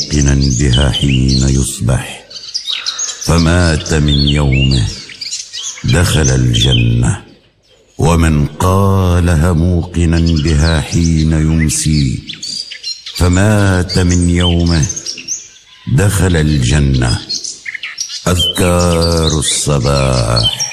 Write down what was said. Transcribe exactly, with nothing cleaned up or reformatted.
موقنا بها حين يصبح، فمات من يومه دخل الجنة. ومن قالها موقنا بها حين يمسي، فمات من يومه دخل الجنة. أذكار الصباح.